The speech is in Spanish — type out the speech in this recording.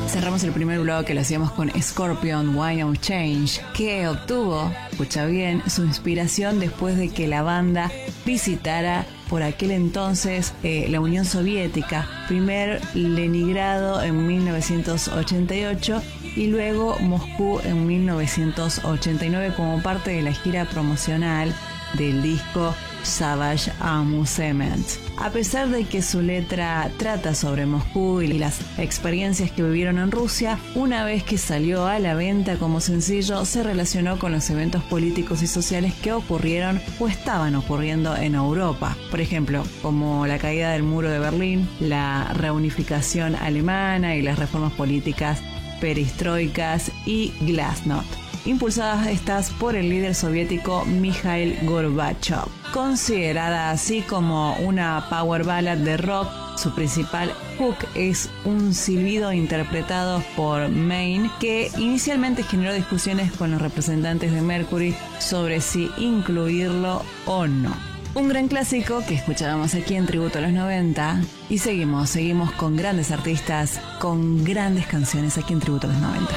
Cerramos el primer blog que lo hacíamos con Scorpion, Wine of Change, que obtuvo, escucha bien, su inspiración después de que la banda visitara por aquel entonces la Unión Soviética, primer Leningrado en 1988 y luego Moscú en 1989 como parte de la gira promocional del disco Savage Amusement. A pesar de que su letra trata sobre Moscú y las experiencias que vivieron en Rusia, una vez que salió a la venta como sencillo, se relacionó con los eventos políticos y sociales que ocurrieron o estaban ocurriendo en Europa. Por ejemplo, como la caída del muro de Berlín, la reunificación alemana y las reformas políticas perestroicas y glasnost, impulsadas estas por el líder soviético Mikhail Gorbachev. Considerada así como una power ballad de rock, su principal hook es un silbido interpretado por Mayne, que inicialmente generó discusiones con los representantes de Mercury sobre si incluirlo o no. Un gran clásico que escuchábamos aquí en Tributo a los 90 y seguimos con grandes artistas, con grandes canciones aquí en Tributo a los 90.